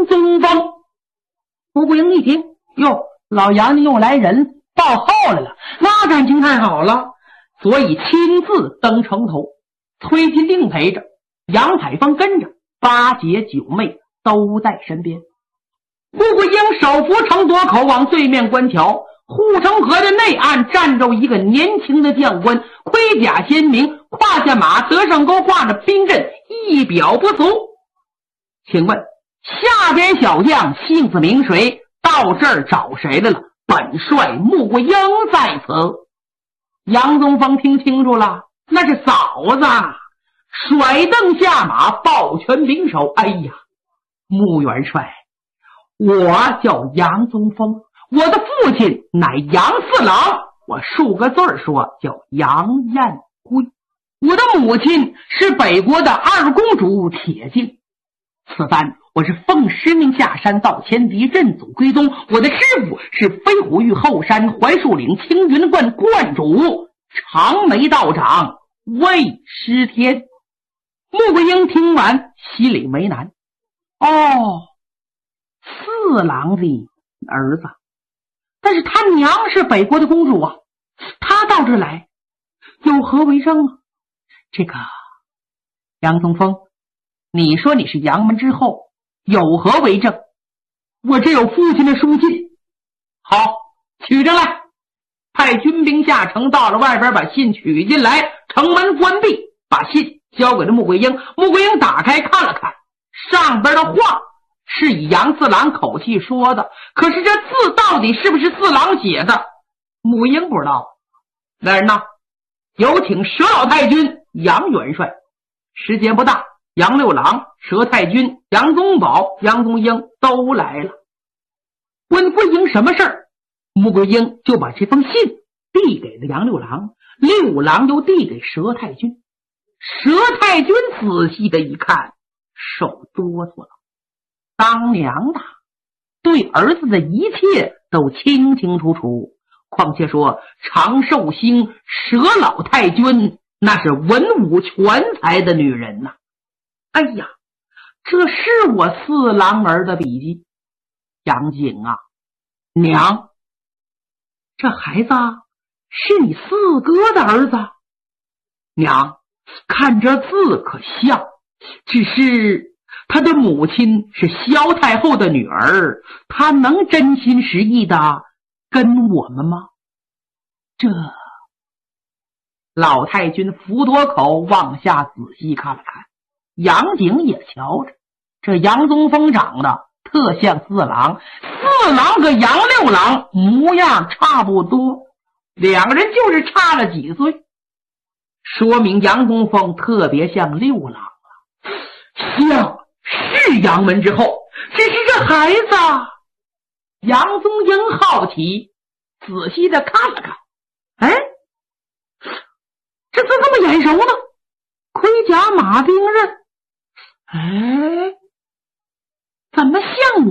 宗峰。穆桂英一听，哟，老杨家又来人报号来了，那感情太好了，所以亲自登城头，崔金定陪着，杨采凤跟着，八姐九妹都在身边。穆桂英手扶城垛口往对面关桥，护城河的内岸站着一个年轻的将官，盔甲鲜明，胯下马，德胜钩挂着兵刃，一表不俗。请问下边小将姓子名谁？到这儿找谁来了？本帅穆桂英在此。杨宗峰听清楚了，那是嫂子，甩蹬下马，抱拳拱手。哎呀，穆元帅，我叫杨宗峰，我的父亲乃杨四郎，我数个字说叫杨彦辉。我的母亲是北国的二公主铁镜。此番我是奉师命下山到前敌，认祖归宗。我的师傅是飞虎峪后山槐树岭青云观观主长眉道长魏师天。穆桂英听完心里为难，四郎的儿子，但是他娘是北国的公主啊，他到这来有何为证啊？这个杨宗峰，你说你是杨门之后，有何为证？我这有父亲的书信。好，取上来。派军兵下城，到了外边把信取进来，城门关闭，把信交给了穆桂英。穆桂英打开看了看，上边的话是以杨四郎口气说的，可是这字到底是不是四郎写的，穆桂英不知道。来人呐，有请佘老太君杨元帅。时间不大，杨六郎、佘太君、杨宗保、杨宗英都来了。问桂英什么事儿，穆桂英就把这封信递给了杨六郎，六郎又递给佘太君。佘太君仔细的一看，手哆嗦了。当娘的对儿子的一切都清清楚楚，况且说长寿星佘老太君那是文武全才的女人呐。哎呀，这是我四郎儿的笔记。杨景啊，娘，这孩子是你四哥的儿子。娘，看这字可像，只是他的母亲是萧太后的女儿，他能真心实意的跟我们吗？这老太君扶多口往下仔细看了看，杨景也瞧着，这杨宗峰长得特像四郎，四郎和杨六郎模样差不多，两个人就是差了几岁，说明杨宗峰特别像六郎了。像是杨门之后，只是这孩子，杨宗英好奇仔细的看了看，哎，这字这么眼熟呢，盔甲马兵刃，哎，怎么像我